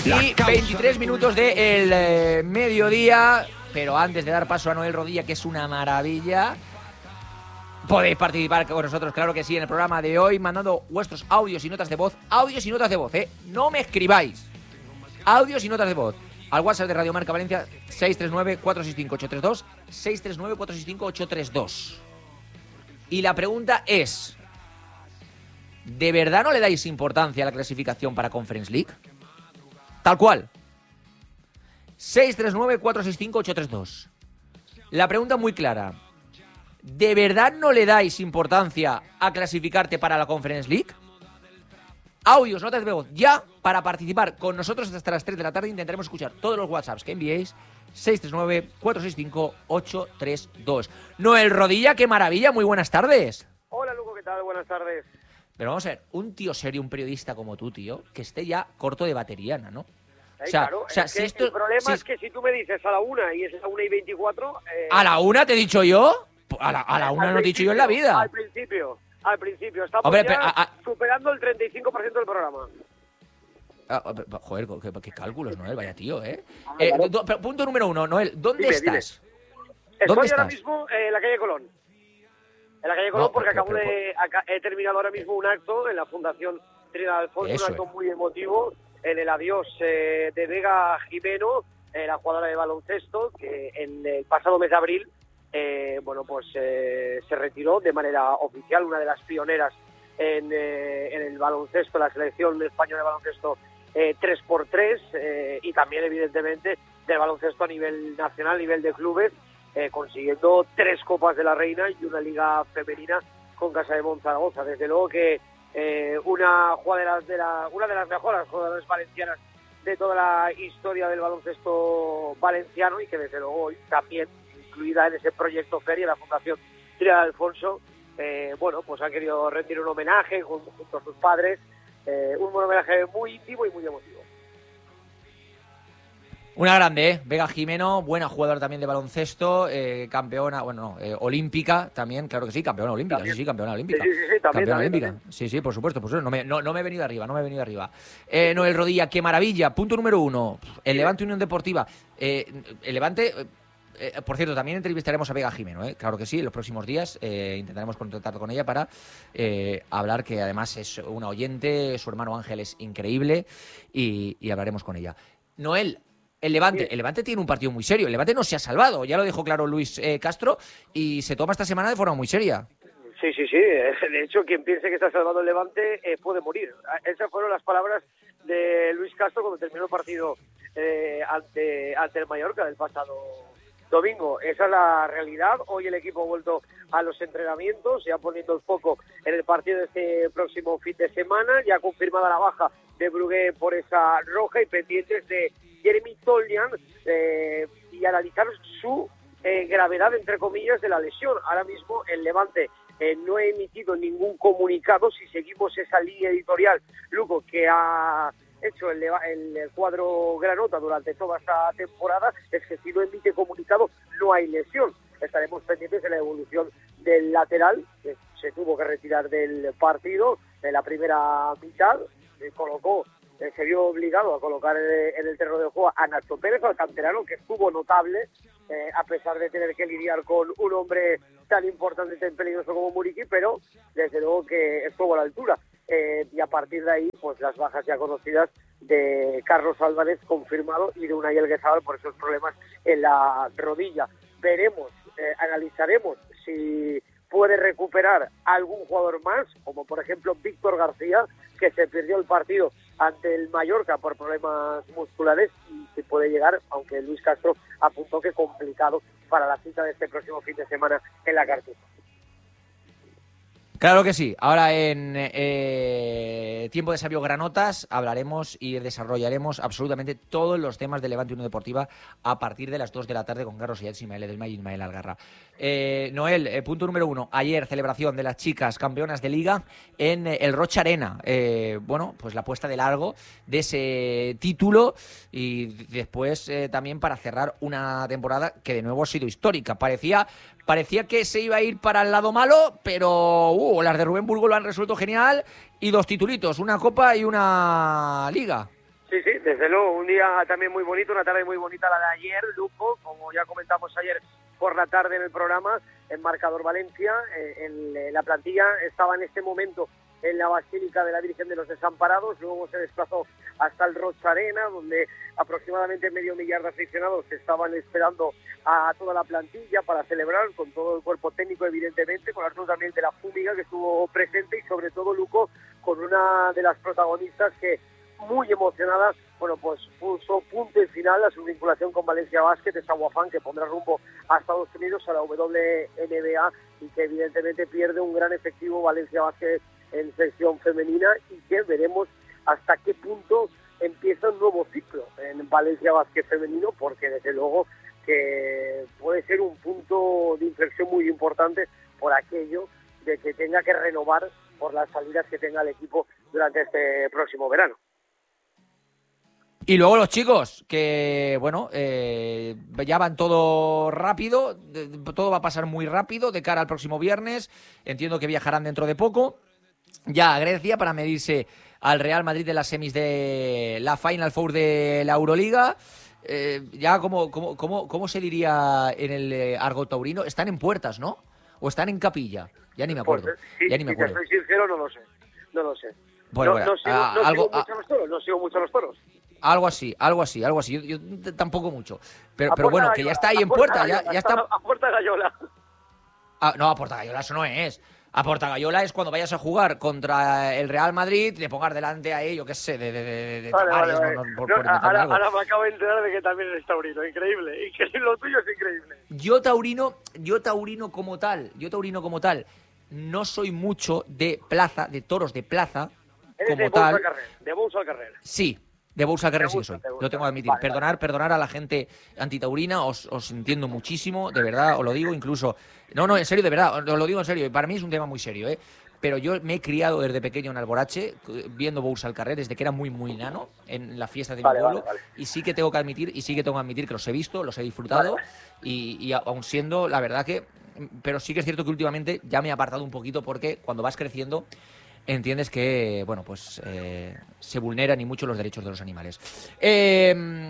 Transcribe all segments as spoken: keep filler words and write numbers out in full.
Y veintitrés minutos del de eh, mediodía. Pero antes de dar paso a Noel Rodilla, que es una maravilla, podéis participar con nosotros, claro que sí, en el programa de hoy, mandando vuestros audios y notas de voz. Audios y notas de voz, ¿eh? No me escribáis. Audios y notas de voz. Al WhatsApp de Radio Marca Valencia, seis tres nueve, cuatro seis cinco, ocho tres dos, seis tres nueve, cuatro seis cinco, ocho tres dos. Y la pregunta es, ¿de verdad no le dais importancia a la clasificación para Conference League? Tal cual. seis tres nueve, cuatro seis cinco, ocho tres dos. La pregunta muy clara. ¿De verdad no le dais importancia a clasificarte para la Conference League? Audios, notas de voz, ya para participar con nosotros hasta las tres de la tarde. Intentaremos escuchar todos los WhatsApps que enviéis. seis tres nueve, cuatro seis cinco, ocho tres dos. Noel Rodilla, qué maravilla, muy buenas tardes. Hola, Luco, ¿qué tal? Buenas tardes. Pero vamos a ver, un tío serio, un periodista como tú, tío, que esté ya corto de bateriana, ¿no? Ahí, o sea, claro, o sea es si que esto, el problema si... es que si tú me dices a la una y es a la una y veinticuatro... Eh... ¿A la una te he dicho yo? A la, a la una no te he dicho yo en la vida. Al principio, al principio. Estamos Hombre, ya pero, a, a... superando el treinta y cinco por ciento del programa. Ah, joder, qué, qué cálculos, Noel, vaya tío, ¿eh? Ah, eh claro. do, punto número uno, Noel, ¿dónde dime, estás? Dime. ¿Dónde Estoy ahora estás? mismo en la calle Colón. En la calle Colón No, porque pero, acabo pero, de... Acá, he terminado ahora mismo un acto en la Fundación Trinidad Alfonso, Eso un acto es. muy emotivo, en el adiós eh, de Vega Jimeno, eh, la jugadora de baloncesto, que en el pasado mes de abril, eh, bueno, pues eh, se retiró de manera oficial, una de las pioneras en, eh, en el baloncesto, la selección española de baloncesto eh, tres por tres, eh, y también, evidentemente, del baloncesto a nivel nacional, a nivel de clubes, eh, consiguiendo tres Copas de la Reina y una Liga Femenina con Casa de Monzaragoza. Desde luego que eh, una, jugadora de la, una de las mejores jugadoras valencianas de toda la historia del baloncesto valenciano, y que desde luego hoy también incluida en ese proyecto feria, la Fundación Trinidad Alfonso, eh, bueno, pues ha querido rendir un homenaje junto, junto a sus padres, eh, un homenaje muy íntimo y muy emotivo. Una grande, ¿eh? Vega Jimeno, buena jugadora también de baloncesto, eh, campeona, bueno, no, eh, olímpica también, claro que sí, campeona olímpica, ¿También? sí, sí, campeona olímpica. Sí, sí, sí, también, campeona también, olímpica, también. sí, sí, por supuesto, por supuesto. No me, no, no me he venido arriba, no me he venido arriba. Eh, Noel Rodilla, qué maravilla, punto número uno, el Levante Unión Deportiva. Eh, el Levante... Eh, por cierto, también entrevistaremos a Vega Jimeno, ¿eh? Claro que sí, en los próximos días eh, intentaremos contactar con ella para eh, hablar, que además es una oyente, su hermano Ángel es increíble, y, y hablaremos con ella. Noel, el Levante, Sí. el Levante tiene un partido muy serio, el Levante no se ha salvado, ya lo dejó claro Luis eh, Castro, y se toma esta semana de forma muy seria. Sí, sí, sí. De hecho, quien piense que está salvado el Levante eh, puede morir. Esas fueron las palabras de Luis Castro cuando terminó el partido eh, ante, ante el Mallorca del pasado domingo. Esa es la realidad. Hoy el equipo ha vuelto a los entrenamientos, ya poniendo el foco en el partido de este próximo fin de semana, ya confirmada la baja de Brugué por esa roja y pendientes de Jeremy Toljan eh, y analizar su eh, gravedad, entre comillas, de la lesión. Ahora mismo el Levante eh, no ha emitido ningún comunicado. Si seguimos esa línea editorial, Luco, que ha hecho el, el cuadro granota durante toda esta temporada, es que si no emite comunicado no hay lesión. Estaremos pendientes de la evolución del lateral, que se tuvo que retirar del partido en la primera mitad, eh, colocó eh, se vio obligado a colocar en, en el terreno de juego a Nacho Pérez, al canterano, que estuvo notable, eh, a pesar de tener que lidiar con un hombre tan importante y tan peligroso como Muriqui, pero desde luego que estuvo a la altura. Eh, y a partir de ahí, pues las bajas ya conocidas de Carlos Álvarez confirmado y de Unai Elguezabal por esos problemas en la rodilla. Veremos, eh, analizaremos si puede recuperar algún jugador más, como por ejemplo Víctor García, que se perdió el partido ante el Mallorca por problemas musculares, y si puede llegar, aunque Luis Castro apuntó que complicado para la cita de este próximo fin de semana en la Cartuja. Claro que sí. Ahora en eh, Tiempo de Sabio Granotas hablaremos y desarrollaremos absolutamente todos los temas de Levante Unión Deportiva a partir de las dos de la tarde con Carlos Yats, Ismael Edelmay y Ismael Algarra. Eh, Noel, eh, punto número uno. Ayer, celebración de las chicas campeonas de Liga en eh, el Rocha Arena. Eh, bueno, pues la puesta de largo de ese título y después eh, también para cerrar una temporada que de nuevo ha sido histórica. Parecía... Parecía que se iba a ir para el lado malo, pero uh, las de Rubén Burgos lo han resuelto genial. Y dos titulitos, una Copa y una Liga. Sí, sí, desde luego, un día también muy bonito, una tarde muy bonita la de ayer, Luco, como ya comentamos ayer por la tarde en el programa, en Marcador Valencia, eh, en, en la plantilla estaba en este momento en la Basílica de la Virgen de los Desamparados, luego se desplazó hasta el Rocha Arena, donde aproximadamente medio millar de aficionados estaban esperando a toda la plantilla para celebrar, con todo el cuerpo técnico evidentemente, con Arturo también de la Fúmiga que estuvo presente y sobre todo Luco con una de las protagonistas que muy emocionada, bueno, pues puso punto y final a su vinculación con Valencia Basket, esa Guafán que pondrá rumbo a Estados Unidos, a la W N B A, y que evidentemente pierde un gran efectivo Valencia Basket en sección femenina, y que veremos hasta qué punto empieza un nuevo ciclo en Valencia Basket femenino, porque desde luego que puede ser un punto de inflexión muy importante por aquello de que tenga que renovar por las salidas que tenga el equipo durante este próximo verano. Y luego los chicos, que bueno, eh, ya van todo rápido, de, todo va a pasar muy rápido de cara al próximo viernes. Entiendo que viajarán dentro de poco ya a Grecia para medirse al Real Madrid de las semis de la Final Four de la Euroliga. Eh, ya, como, como, como, ¿cómo se diría en el eh, argot taurino? Están en puertas, ¿no? ¿O están en capilla? Ya ni me acuerdo. Pues, sí, ya ni me acuerdo. Si te soy sincero, no lo sé. No lo sé. Bueno, no, bueno, no sigo, ah, no algo, sigo mucho a los toros, no sigo mucho a los toros. Algo así, algo así, algo así. Yo, yo tampoco mucho. Pero, A pero bueno, Gallola, que ya está ahí en Puerta puerta, ya, Gallola, ya está. A Puerta Gallola. Ah, no, a Puerta Gallola eso no es. A Puerta Gallola es cuando vayas a jugar contra el Real Madrid, le pongas delante a ellos, yo qué sé, de, de, de, de vale, Tavares, vale, no, vale. no, por, No, por ahora, algo. ahora me acabo de enterar de que también eres taurino, increíble, increíble, lo tuyo es increíble. Yo taurino, yo taurino como tal, yo taurino como tal, no soy mucho de plaza, de toros de plaza, Eres como de tal. Bous al Carrer, de Bous al Carrer. Sí, de Bous al Carrer sí que gusta, soy, te gusta. lo tengo que admitir. Vale, perdonar, vale. perdonar a la gente antitaurina, os, os entiendo muchísimo, de verdad, os lo digo, incluso... No, no, en serio, de verdad, os lo digo en serio, y para mí es un tema muy serio, ¿eh? Pero yo me he criado desde pequeño en Alborache, viendo Bous al Carrer, desde que era muy, muy nano, en la fiesta de Vale, mi pueblo, vale, vale. y sí que tengo que admitir, y sí que tengo que admitir que los he visto, los he disfrutado, Vale. y, y aun siendo, la verdad que... Pero sí que es cierto que últimamente ya me he apartado un poquito porque cuando vas creciendo entiendes que, bueno, pues eh, se vulneran y mucho los derechos de los animales. Eh,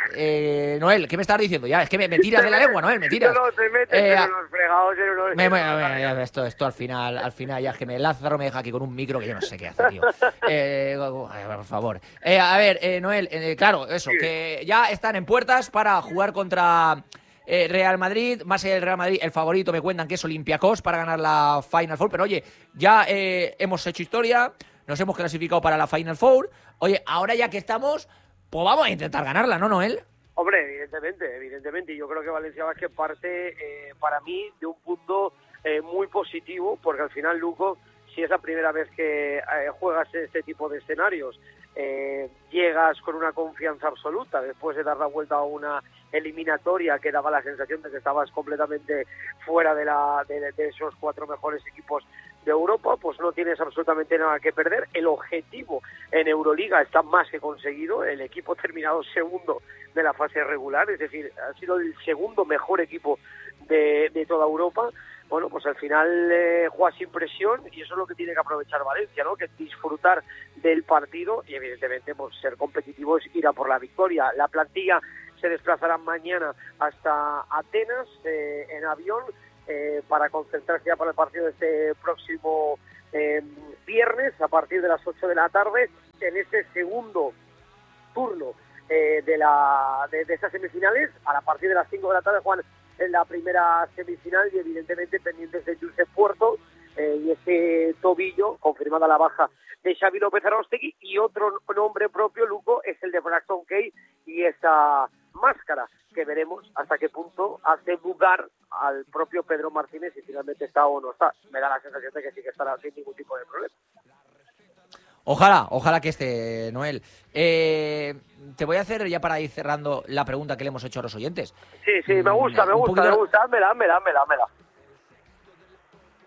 eh, Noel, ¿qué me estás diciendo? Ya, es que me, me tiras de la lengua, Noel, me tiras. No, no, te metes Eh, en unos fregados, en unos... me- me- me- esto, esto al final, al final ya es que me Lázaro me deja aquí con un micro que yo no sé qué hace, tío. Eh, por favor. Eh, a ver, eh, Noel, eh, claro, eso, que ya están en puertas para jugar contra eh, Real Madrid, más allá del Real Madrid, el favorito me cuentan que es Olympiacos para ganar la Final Four, pero oye, ya eh, hemos hecho historia, nos hemos clasificado para la Final Four, oye, ahora ya que estamos, pues vamos a intentar ganarla, ¿no, Noel? Hombre, evidentemente, evidentemente. Yo creo que Valencia Basket parte, eh, para mí, de un punto eh, muy positivo, porque al final, Luco, si es la primera vez que eh, juegas este tipo de escenarios, eh, llegas con una confianza absoluta después de dar la vuelta a una eliminatoria que daba la sensación de que estabas completamente fuera de, la, de, de esos cuatro mejores equipos de Europa, pues no tienes absolutamente nada que perder. El objetivo en Euroliga está más que conseguido, el equipo ha terminado segundo de la fase regular, es decir, ha sido el segundo mejor equipo de, de toda Europa. Bueno, pues al final eh, juega sin presión y eso es lo que tiene que aprovechar Valencia, ¿no? Que es disfrutar del partido y evidentemente pues ser competitivo es ir a por la victoria. La plantilla se desplazará mañana hasta Atenas eh, en avión eh, para concentrarse ya para el partido de este próximo eh, viernes a partir de las ocho de la tarde en este segundo turno eh, de, la, de, de estas semifinales. A partir de las cinco de la tarde juegan en la primera semifinal y evidentemente pendientes de Josep Puerto eh, y ese tobillo, confirmada la baja de Xavi López Arostegui, y otro nombre propio, Luco, es el de Braxton Kay y esa máscara que veremos hasta qué punto hace lugar al propio Pedro Martínez si finalmente está o no está. Me da la sensación de que sí que estará sin ningún tipo de problema. Ojalá, ojalá que esté, Noel. Eh, te voy a hacer, ya para ir cerrando, la pregunta que le hemos hecho a los oyentes. Sí, sí, me gusta, me Un gusta, poquito- me gusta. Házmela, házmela, házmela, házmela.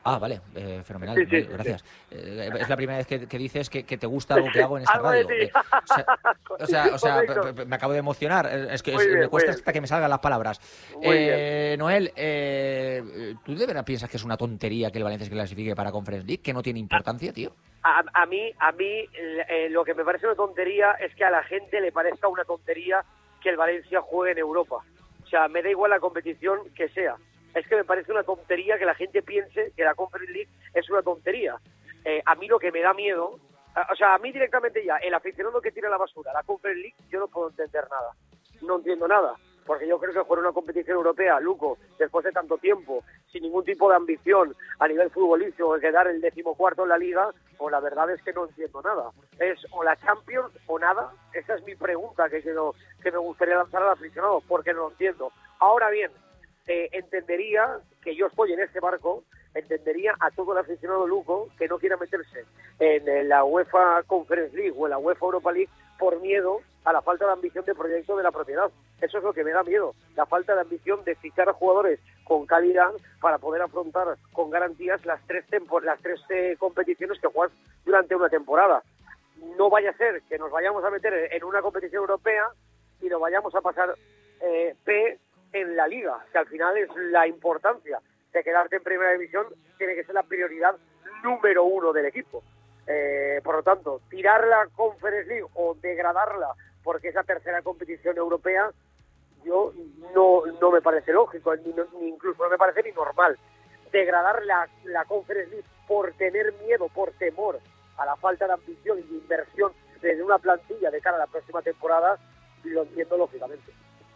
Ah, vale, eh, fenomenal, Sí, sí, vale, sí, gracias. sí. Eh, es la primera vez que, que dices que, que te gusta algo que hago en esta Algo de radio. ti. Eh, o sea, o sea, o sea, Correcto. p- p- me acabo de emocionar. Eh, Es que Muy es- me bien, muy cuesta bien. hasta que me salgan las palabras. Muy bien. Eh, Noel, eh, ¿tú de verdad piensas que es una tontería que el Valencia se clasifique para Conference League? ¿Que no tiene importancia, tío? A, a mí, a mí eh, lo que me parece una tontería es que a la gente le parezca una tontería que el Valencia juegue en Europa. O sea, me da igual la competición que sea. Es que me parece una tontería que la gente piense que la Conference League es una tontería. Eh, a mí lo que me da miedo, o sea, a mí directamente ya, el aficionado que tira la basura, la Conference League, yo no puedo entender nada. No entiendo nada. Porque yo creo que jugar una competición europea, Luco, después de tanto tiempo, sin ningún tipo de ambición a nivel futbolístico, de quedar el decimocuarto en la liga, pues la verdad es que no entiendo nada. Es o la Champions o nada. Esa es mi pregunta que, quiero, que me gustaría lanzar al aficionado, porque no lo entiendo. Ahora bien, eh, entendería que yo estoy en este barco, entendería a todo el aficionado Luco que no quiera meterse en la UEFA Conference League o en la UEFA Europa League por miedo a la falta de ambición de proyecto de la propiedad. Eso es lo que me da miedo, la falta de ambición de fichar a jugadores con calidad para poder afrontar con garantías las tres tempo- las tres eh, competiciones que juegas durante una temporada. No vaya a ser que nos vayamos a meter en una competición europea y nos vayamos a pasar eh, P en la liga, que al final es la importancia de quedarte en primera división, tiene que ser la prioridad número uno del equipo. Eh, por lo tanto, tirar la Conference League o degradarla porque esa tercera competición europea, yo no, no me parece lógico, ni, ni incluso no me parece ni normal. Degradar la, la Conference League por tener miedo, por temor a la falta de ambición y de inversión desde una plantilla de cara a la próxima temporada, lo entiendo lógicamente.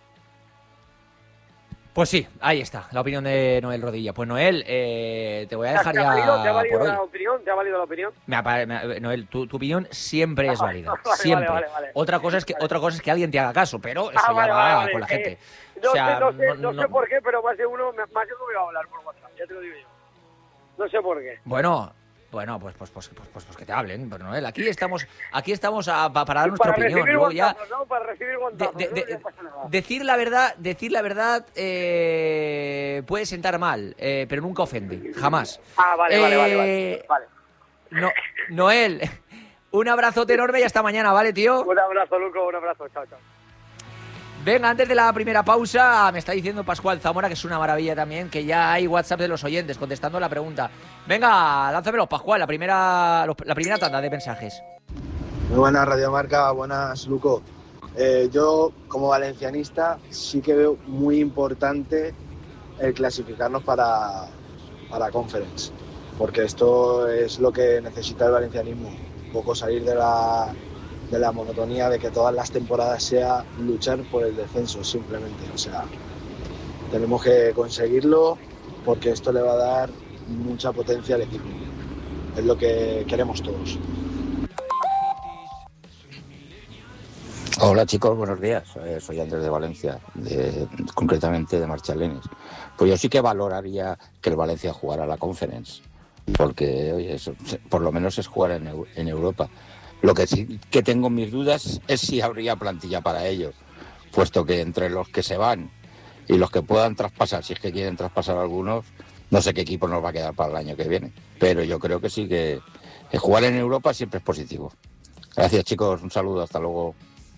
Pues sí, ahí está, la opinión de Noel Rodilla. Pues Noel, eh, te voy a dejar ¿Te ha ya valido, te ha valido por la hoy. opinión? ¿Te ha valido la opinión? Me apa- me- Noel, tu, tu opinión siempre es Ah, válida, vale, siempre. vale, vale, vale. Otra cosa es que Vale. otra cosa es que alguien te haga caso, pero eso Ah, ya vale, va vale, vale. con la gente. Eh, no, o sea, sé, no, sé, no- no no- sé por qué, pero más de uno, más de uno me va a hablar por WhatsApp, ya te lo digo yo. No sé por qué. Bueno, bueno, pues pues pues pues, pues, pues que te hablen, pero Noel, aquí estamos aquí estamos a- pa- para dar nuestra Para opinión, recibir luego ya guantazos, ¿no? Para recibir de- guantazos, de- ¿no? de- Ya pasa nada. decir la verdad, decir la verdad eh, puede sentar mal, eh, pero nunca ofende, jamás. Ah, vale, vale, vale, vale. Eh, Vale. No, Noel, un abrazote enorme y hasta mañana, ¿vale, tío? Un abrazo, Luco, un abrazo. Chao, chao. Venga, antes de la primera pausa, me está diciendo Pascual Zamora, que es una maravilla también, que ya hay WhatsApp de los oyentes contestando la pregunta. Venga, lánzamelo, Pascual, la primera, la primera tanda de mensajes. Muy buenas, Radio Marca, buenas, Luco. Eh, yo, como valencianista, sí que veo muy importante el clasificarnos para, para Conference, porque esto es lo que necesita el valencianismo, un poco salir de la, de la monotonía de que todas las temporadas sea luchar por el descenso, simplemente. O sea, tenemos que conseguirlo porque esto le va a dar mucha potencia al equipo. Es lo que queremos todos. Hola chicos, buenos días. Eh, soy Andrés de Valencia, de, concretamente de Marchalenes. Pues yo sí que valoraría que el Valencia jugara la Conference, porque oye, eso, por lo menos es jugar en, en Europa. Lo que sí que tengo mis dudas es si habría plantilla para ello, puesto que entre los que se van y los que puedan traspasar, si es que quieren traspasar algunos, no sé qué equipo nos va a quedar para el año que viene. Pero yo creo que sí que, que jugar en Europa siempre es positivo. Gracias chicos, un saludo, hasta luego.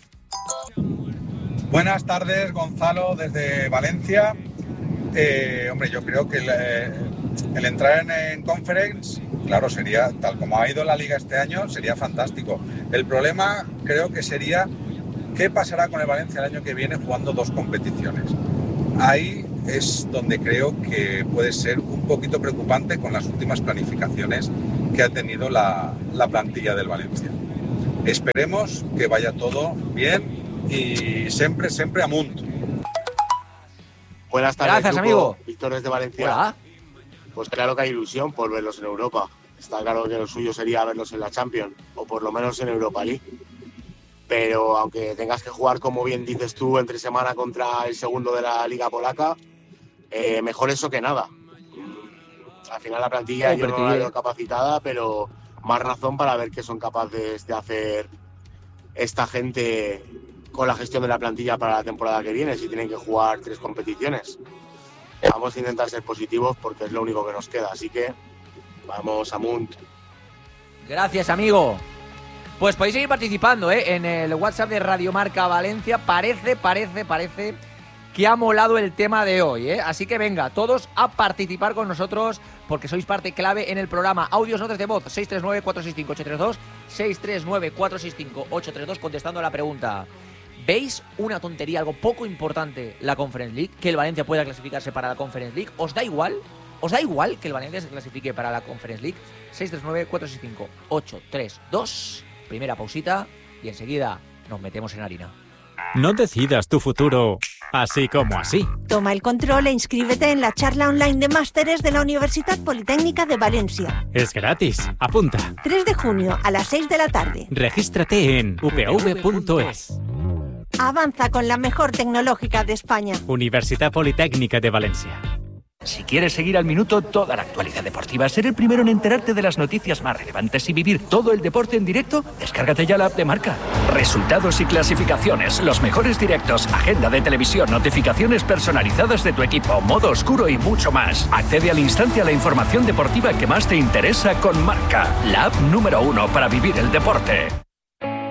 Buenas tardes, Gonzalo, desde Valencia. Eh, hombre, yo creo que el, eh, el entrar en, en Conference, claro, sería, tal como ha ido la Liga este año, sería fantástico. El problema creo que sería qué pasará con el Valencia el año que viene jugando dos competiciones. Ahí es donde creo que puede ser un poquito preocupante con las últimas planificaciones que ha tenido la, la plantilla del Valencia. Esperemos que vaya todo bien y siempre, siempre amunt. Buenas tardes, Gracias, Luco. amigo. Víctor desde Valencia. Hola. Pues claro que hay ilusión por verlos en Europa. Está claro que lo suyo sería verlos en la Champions, o por lo menos en Europa League. Pero aunque tengas que jugar, como bien dices tú, entre semana contra el segundo de la Liga Polaca, eh, mejor eso que nada. Al final la plantilla Hombre, yo no te la diré. veo capacitada, pero más razón para ver qué son capaces de hacer esta gente con la gestión de la plantilla para la temporada que viene, si tienen que jugar tres competiciones. Vamos a intentar ser positivos porque es lo único que nos queda, así que Vamos, Amunt. Gracias, amigo. Pues podéis seguir participando, ¿eh? En el WhatsApp de Radio Marca Valencia. Parece, parece, parece que ha molado el tema de hoy, ¿eh? Así que venga, todos a participar con nosotros porque sois parte clave en el programa. Audios, notas de voz, seis tres nueve, cuatro seis cinco, ocho tres dos, seis tres nueve, cuatro seis cinco, ocho tres dos, contestando a la pregunta. ¿Veis una tontería, algo poco importante, la Conference League? Que el Valencia pueda clasificarse para la Conference League. ¿Os da igual? ¿Os da igual que el Valencia se clasifique para la Conference League? seis tres nueve, cuatro seis cinco, ocho tres dos. Primera pausita y enseguida nos metemos en harina. No decidas tu futuro así como así. Toma el control e inscríbete en la charla online de másteres de la Universidad Politécnica de Valencia. Es gratis. Apunta. tres de junio a las seis de la tarde. Regístrate en u p v punto es. Avanza con la mejor tecnológica de España. Universidad Politécnica de Valencia. Si quieres seguir al minuto toda la actualidad deportiva, ser el primero en enterarte de las noticias más relevantes y vivir todo el deporte en directo, descárgate ya la app de Marca. Resultados y clasificaciones, los mejores directos, agenda de televisión, notificaciones personalizadas de tu equipo, modo oscuro y mucho más. Accede al instante a la información deportiva que más te interesa con Marca, la app número uno para vivir el deporte.